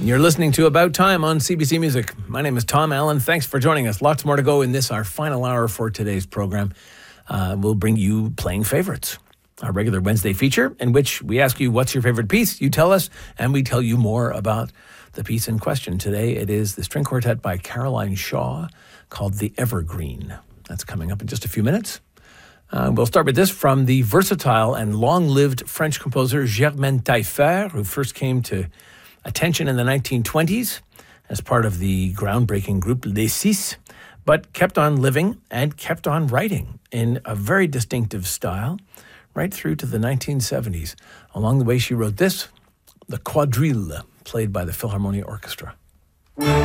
You're listening to About Time on CBC Music. My name is Tom Allen. Thanks for joining us. Lots more to go in this, our final hour for today's program. We'll bring you Playing Favorites, our regular Wednesday feature in which we ask you, what's your favorite piece? You tell us, and we tell you more about the piece in question. Today, it is the string quartet by Caroline Shaw called The Evergreen. That's coming up in just a few minutes. We'll start with this from the versatile and long-lived French composer Germaine Taillefer, who first came to attention in the 1920s as part of the groundbreaking group Les Six, but kept on living and kept on writing in a very distinctive style right through to the 1970s. Along the way, she wrote this, the Quadrille, played by the Philharmonia Orchestra.